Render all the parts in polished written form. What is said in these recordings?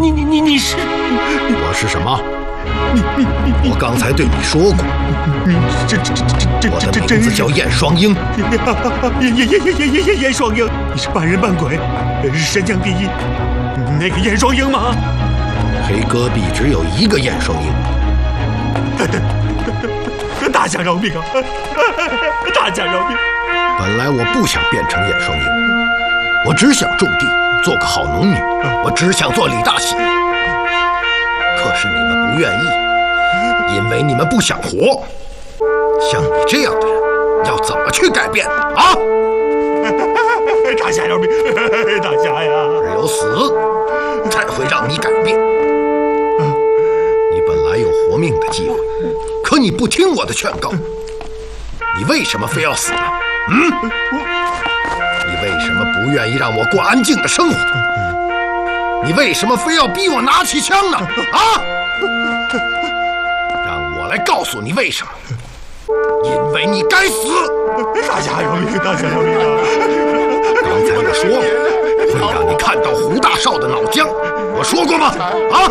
你是？ 我是什么？我刚才对你说过，我的名字叫燕双鹰。 燕双鹰，你是半人半鬼，神将第一，那个燕双鹰吗？ 黑戈壁只有一个燕双鹰。 大将饶命啊！大将饶命！ 本来我不想变成燕双鹰，我只想种地，做个好农民，我只想做李大喜。可是你们不愿意，因为你们不想活。像你这样的人，要怎么去改变啊？ 大侠饶命！大侠呀！ 只有死，才会让你改变。你本来有活命的机会，可你不听我的劝告。你为什么非要死呢？你为什么不愿意让我过安静的生活？你为什么非要逼我拿起枪呢？让我来告诉你为什么。因为你该死！ 大侠饶命！大侠饶命！ 刚才我说过，会让你看到胡大少的脑浆，我说过吗？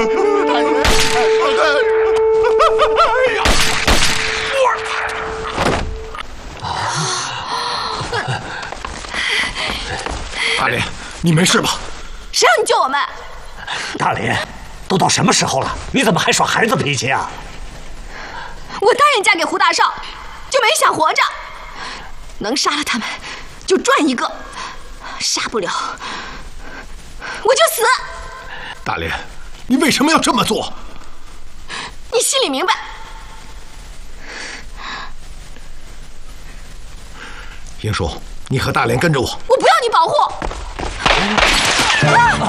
大连，你没事吧？ 谁让你救我们？ 大连，都到什么时候了，你怎么还耍孩子脾气啊？ 我答应嫁给胡大少，就没想活着。能杀了他们，就赚一个；杀不了，我就死。 大连，你为什么要这么做？ 你心里明白。 英叔，你和大连跟着我。 我不要你保护。